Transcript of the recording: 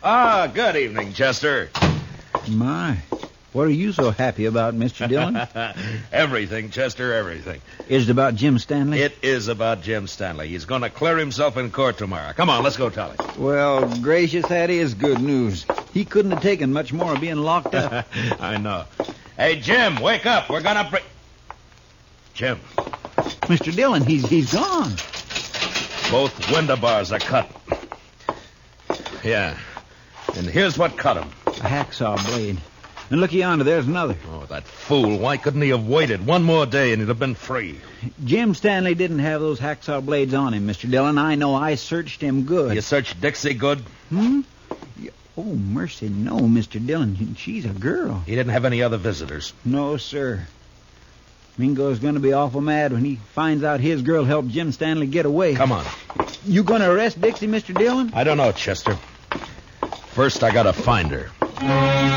Good evening, Chester. My, what are you so happy about, Mr. Dillon? Everything, Chester, everything. Is it about Jim Stanley? It is about Jim Stanley. He's going to clear himself in court tomorrow. Come on, let's go tell him. Well, gracious, that is good news. He couldn't have taken much more of being locked up. I know. Hey, Jim, wake up. We're going to Jim. Mr. Dillon, he's gone. Both window bars are cut. Yeah. And here's what cut him. A hacksaw blade. And look yonder, there's another. Oh, that fool. Why couldn't he have waited one more day and he'd have been free? Jim Stanley didn't have those hacksaw blades on him, Mr. Dillon. I know. I searched him good. You searched Dixie good? Oh, mercy, no, Mr. Dillon. She's a girl. He didn't have any other visitors? No, sir. Mingo's going to be awful mad when he finds out his girl helped Jim Stanley get away. Come on. You going to arrest Dixie, Mr. Dillon? I don't know, Chester. First, I got to find her.